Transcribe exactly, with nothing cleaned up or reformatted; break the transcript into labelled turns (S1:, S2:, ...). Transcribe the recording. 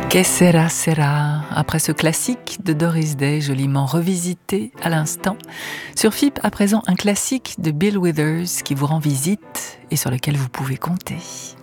S1: Que sera sera, après ce classique de Doris Day, joliment revisité à l'instant. Sur F I P, à présent, un classique de Bill Withers qui vous rend visite et sur lequel vous pouvez compter.